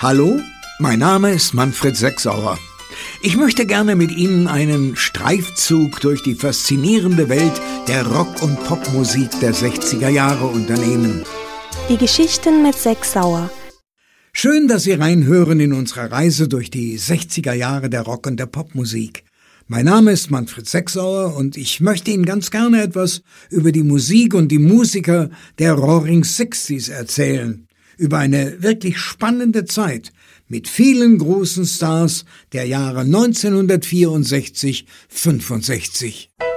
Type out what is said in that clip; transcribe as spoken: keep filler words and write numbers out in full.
Hallo, mein Name ist Manfred Sechsauer. Ich möchte gerne mit Ihnen einen Streifzug durch die faszinierende Welt der Rock- und Popmusik der sechziger Jahre unternehmen. Die Geschichten mit Sechsauer. Schön, dass Sie reinhören in unsere Reise durch die sechziger Jahre der Rock- und der Popmusik. Mein Name ist Manfred Sechsauer und ich möchte Ihnen ganz gerne etwas über die Musik und die Musiker der Roaring Sixties erzählen. Über eine wirklich spannende Zeit mit vielen großen Stars der Jahre neunzehnhundertvierundsechzig, fünfundsechzig.